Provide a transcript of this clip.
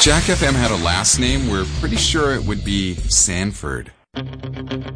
Jack FM had a last name, we're pretty sure it would be Sanford.